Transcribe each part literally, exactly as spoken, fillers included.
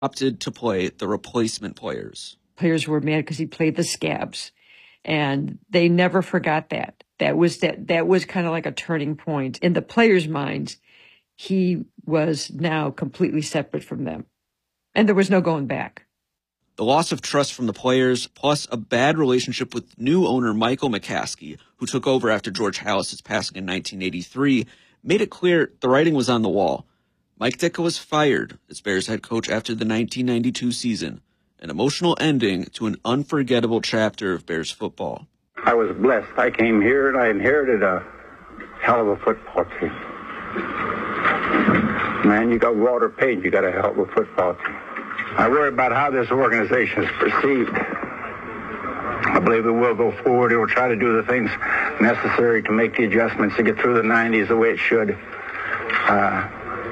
opted to play the replacement players. Players were mad because he played the scabs, and they never forgot that. That was that. That was kind of like a turning point in the players' minds. He was now completely separate from them, and there was no going back. The loss of trust from the players, plus a bad relationship with new owner Michael McCaskey, who took over after George Halas's passing in nineteen eighty-three, made it clear the writing was on the wall. Mike Ditka was fired as Bears head coach after the nineteen ninety-two season, an emotional ending to an unforgettable chapter of Bears football. I was blessed. I came here and I inherited a hell of a football team. Man, you got Walter Payton, you got a hell of a football team. I worry about how this organization is perceived. I believe it will go forward. It will try to do the things necessary to make the adjustments to get through the nineties the way it should. Uh,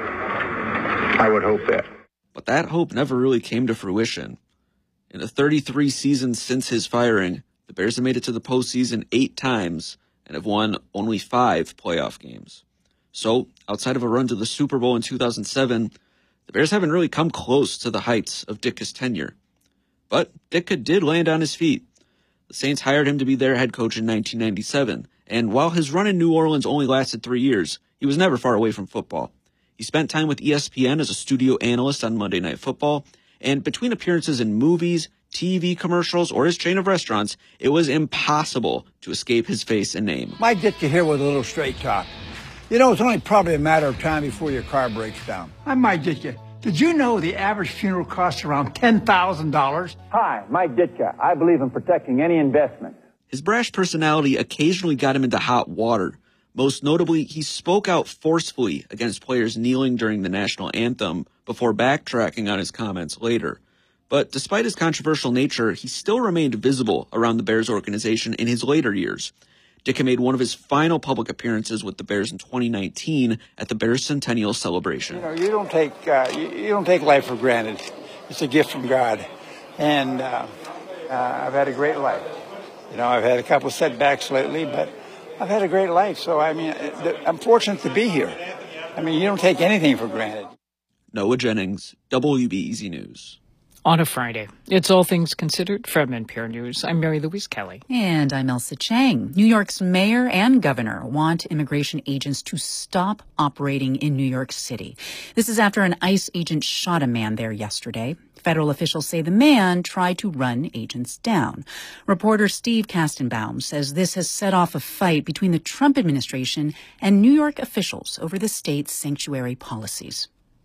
I would hope that. But that hope never really came to fruition. In the thirty-three seasons since his firing, the Bears have made it to the postseason eight times and have won only five playoff games. So, outside of a run to the Super Bowl in two thousand seven, the Bears haven't really come close to the heights of Ditka's tenure. But Ditka did land on his feet. The Saints hired him to be their head coach in nineteen ninety-seven, and while his run in New Orleans only lasted three years, he was never far away from football. He spent time with E S P N as a studio analyst on Monday Night Football, and between appearances in movies, T V commercials, or his chain of restaurants, it was impossible to escape his face and name. Mike Ditka here with a little straight talk. You know, it's only probably a matter of time before your car breaks down. I'm Mike Ditka. Did you know the average funeral costs around ten thousand dollars? Hi, Mike Ditka. I believe in protecting any investment. His brash personality occasionally got him into hot water. Most notably, he spoke out forcefully against players kneeling during the national anthem before backtracking on his comments later. But despite his controversial nature, he still remained visible around the Bears organization in his later years. Ditka made one of his final public appearances with the Bears in twenty nineteen at the Bears Centennial Celebration. You know, you don't take uh, you, you don't take life for granted. It's a gift from God, and uh, uh, I've had a great life. You know, I've had a couple of setbacks lately, but I've had a great life. So I mean, I'm fortunate to be here. I mean, you don't take anything for granted. Noah Jennings, W B E Z News. On a Friday, it's All Things Considered from N P R News. I'm Mary Louise Kelly. And I'm Elsa Chang. New York's mayor and governor want immigration agents to stop operating in New York City. This is after an ICE agent shot a man there yesterday. Federal officials say the man tried to run agents down. Reporter Steve Kastenbaum says this has set off a fight between the Trump administration and New York officials over the state's sanctuary policies.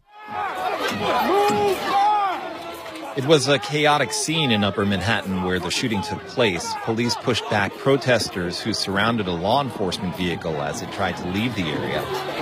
It was a chaotic scene in Upper Manhattan where the shooting took place. Police pushed back protesters who surrounded a law enforcement vehicle as it tried to leave the area.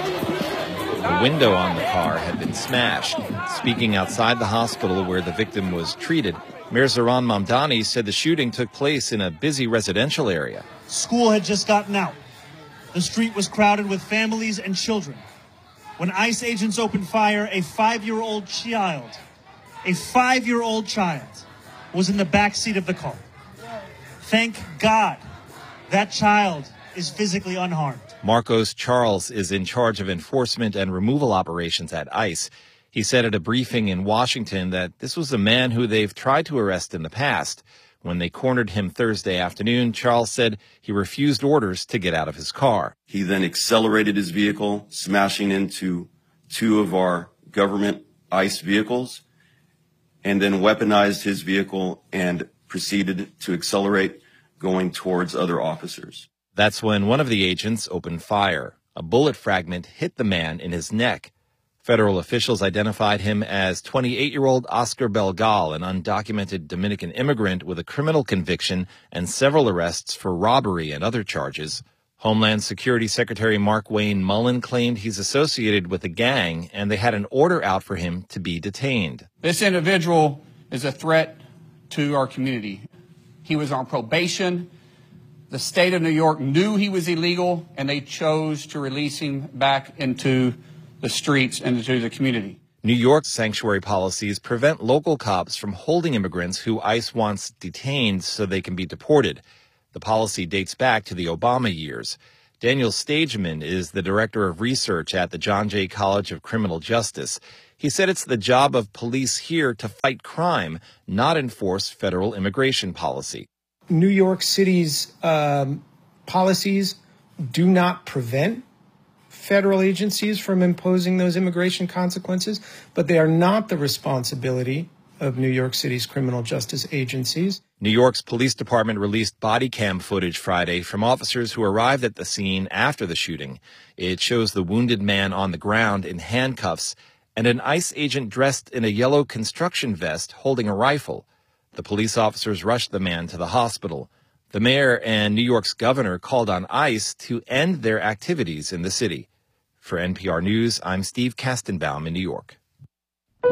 The window on the car had been smashed. Speaking outside the hospital where the victim was treated, Mayor Zohran Mamdani said the shooting took place in a busy residential area. School had just gotten out. The street was crowded with families and children. When ICE agents opened fire, a five-year-old child A five-year-old child was in the back seat of the car. Thank God that child is physically unharmed. Marcos Charles is in charge of enforcement and removal operations at ICE. He said at a briefing in Washington that this was a man who they've tried to arrest in the past. When they cornered him Thursday afternoon, Charles said he refused orders to get out of his car. He then accelerated his vehicle, smashing into two of our government ICE vehicles, and then weaponized his vehicle and proceeded to accelerate, going towards other officers. That's when one of the agents opened fire. A bullet fragment hit the man in his neck. Federal officials identified him as twenty-eight-year-old Oscar Belgal, an undocumented Dominican immigrant with a criminal conviction and several arrests for robbery and other charges. Homeland Security Secretary Mark Wayne Mullen claimed he's associated with a gang, and they had an order out for him to be detained. This individual is a threat to our community. He was on probation. The state of New York knew he was illegal, and they chose to release him back into the streets and into the community. New York's sanctuary policies prevent local cops from holding immigrants who ICE wants detained so they can be deported. The policy dates back to the Obama years. Daniel Stageman is the director of research at the John Jay College of Criminal Justice. He said it's the job of police here to fight crime, not enforce federal immigration policy. New York City's um, policies do not prevent federal agencies from imposing those immigration consequences, but they are not the responsibility of New York City's criminal justice agencies. New York's police department released body cam footage Friday from officers who arrived at the scene after the shooting. It shows the wounded man on the ground in handcuffs and an ICE agent dressed in a yellow construction vest holding a rifle. The police officers rushed the man to the hospital. The mayor and New York's governor called on ICE to end their activities in the city. For N P R News, I'm Steve Kastenbaum in New York.